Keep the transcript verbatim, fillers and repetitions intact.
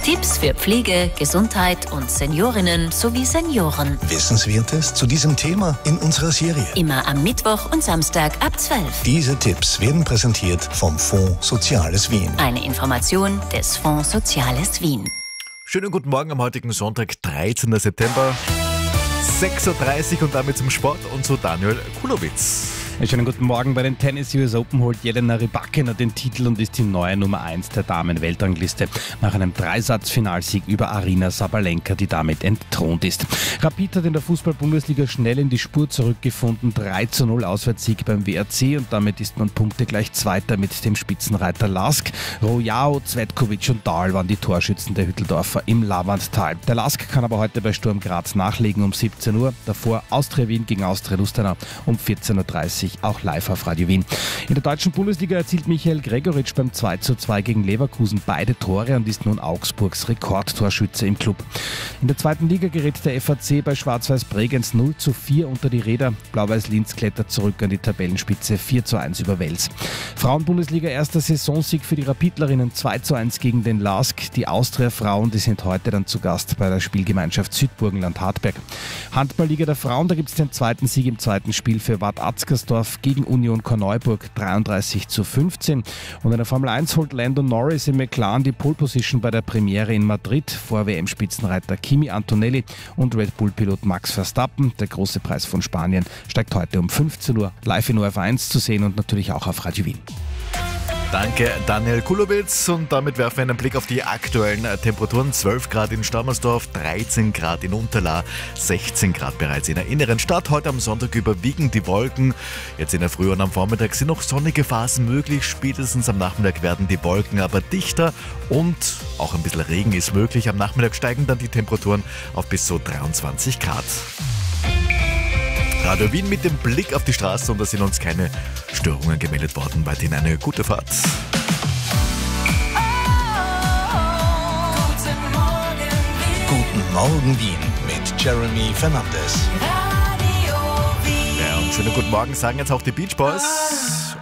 Tipps für Pflege, Gesundheit und Seniorinnen sowie Senioren. Wissenswertes zu diesem Thema in unserer Serie. Immer am Mittwoch und Samstag ab zwölf. Diese Tipps werden präsentiert vom Fonds Soziales Wien. Eine Information des Fonds Soziales Wien. Schönen guten Morgen am heutigen Sonntag, dreizehnten September, sechs Uhr dreißig und damit zum Sport und zu Daniel Kulowitz. Einen schönen guten Morgen. Bei den Tennis U S Open holt Jelena Rybakina den Titel und ist die neue Nummer eins der Damen-Weltrangliste nach einem Dreisatzfinalsieg über Aryna Sabalenka, die damit entthront ist. Rapid hat in der Fußball-Bundesliga schnell in die Spur zurückgefunden. drei zu null Auswärtssieg beim W R C und damit ist man punktegleich Zweiter mit dem Spitzenreiter Lask. Rojao, Cvetkovic und Dahl waren die Torschützen der Hütteldorfer im Lavandtal. Der Lask kann aber heute bei Sturm Graz nachlegen um siebzehn Uhr. Davor Austria Wien gegen Austria Lustenau um vierzehn Uhr dreißig. Auch live auf Radio Wien. In der deutschen Bundesliga erzielt Michael Gregoritsch beim zwei zu zwei gegen Leverkusen beide Tore und ist nun Augsburgs Rekordtorschütze im Club. In der zweiten Liga gerät der F A C bei Schwarz-Weiß Bregenz null zu vier unter die Räder. Blau-Weiß Linz klettert zurück an die Tabellenspitze vier zu eins über Wels. Frauenbundesliga erster Saisonsieg für die Rapidlerinnen zwei zu eins gegen den Lask. Die Austria-Frauen, die sind heute dann zu Gast bei der Spielgemeinschaft Südburgenland-Hartberg. Handballliga der Frauen, da gibt es den zweiten Sieg im zweiten Spiel für Wad Atzgersdorf gegen Union Korneuburg dreiunddreißig zu fünfzehn. Und in der Formel eins holt Lando Norris im McLaren die Pole Position bei der Premiere in Madrid vor W M-Spitzenreiter Kimi Antonelli und Red Bull-Pilot Max Verstappen. Der große Preis von Spanien steigt heute um fünfzehn Uhr live in O R F eins zu sehen und natürlich auch auf Radio Wien. Danke Daniel Kulowitz und damit werfen wir einen Blick auf die aktuellen Temperaturen. zwölf Grad in Stammersdorf, dreizehn Grad in Unterlaa, sechzehn Grad bereits in der inneren Stadt. Heute am Sonntag überwiegend die Wolken. Jetzt in der Früh und am Vormittag sind noch sonnige Phasen möglich. Spätestens am Nachmittag werden die Wolken aber dichter und auch ein bisschen Regen ist möglich. Am Nachmittag steigen dann die Temperaturen auf bis zu dreiundzwanzig Grad. Radio Wien mit dem Blick auf die Straße und da sind uns keine Störungen gemeldet worden. Weiterhin eine gute Fahrt. Guten Morgen Wien mit Jeremy Fernandes. Ja, und schönen guten Morgen sagen jetzt auch die Beach Boys.